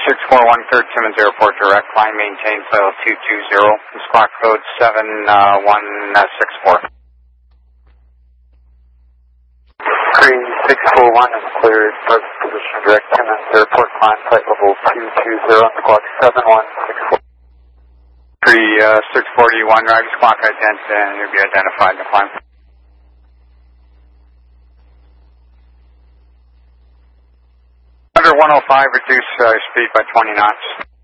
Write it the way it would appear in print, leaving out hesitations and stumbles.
641 Third Timmins Airport direct, line maintains level 220, squawk code 7164. 3641 is cleared, present position direct, Timmins Airport, climb flight level 220, squawk 7164. 3641, Roger, squawk identity, and you'll be identified in the climb. Under 105, reduce speed by 20 knots.